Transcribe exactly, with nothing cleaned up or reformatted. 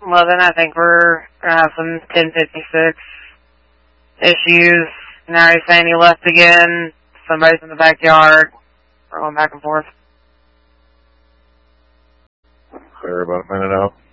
Well, then I think we're going to have some ten fifty-six issues. Now he's saying he left again. Somebody's in the backyard. We're going back and forth. Clear about a minute out.